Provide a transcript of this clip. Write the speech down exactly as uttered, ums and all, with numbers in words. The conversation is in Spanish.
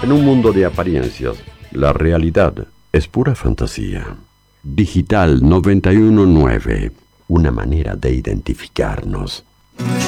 En un mundo de apariencias, la realidad es pura fantasía. Digital noventa y uno punto nueve, una manera de identificarnos.